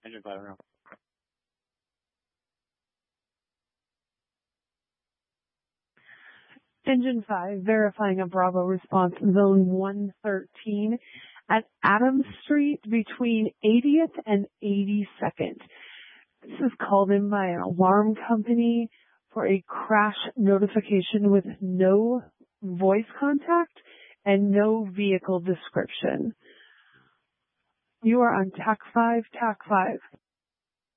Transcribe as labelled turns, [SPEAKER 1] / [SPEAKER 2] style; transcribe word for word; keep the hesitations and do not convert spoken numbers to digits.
[SPEAKER 1] Engine five around.
[SPEAKER 2] Engine five, verifying a Bravo response, zone one thirteen at Adams Street between eightieth and eighty-second. This is called in by an alarm company for a crash notification with no voice contact and no vehicle description. You are on T A C five, T A C five.